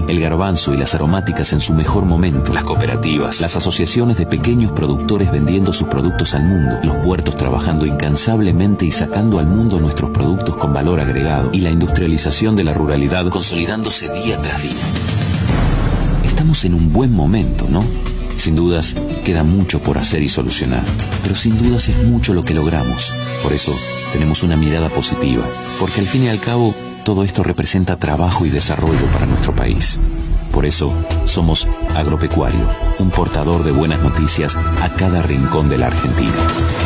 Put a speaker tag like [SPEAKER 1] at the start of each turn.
[SPEAKER 1] el garbanzo y las aromáticas en su mejor momento, las cooperativas, las asociaciones de pequeños productores vendiendo sus productos al mundo, los huertos trabajando incansablemente y sacando al mundo nuestros productos con valor agregado, y la industrialización de la ruralidad consolidándose día tras día. Estamos en un buen momento, ¿no? Sin dudas, queda mucho por hacer y solucionar, pero sin dudas es mucho lo que logramos. Por eso, tenemos una mirada positiva, porque al fin y al cabo, todo esto representa trabajo y desarrollo para nuestro país. Por eso, somos Agropecuario, un portador de buenas noticias a cada rincón de la Argentina.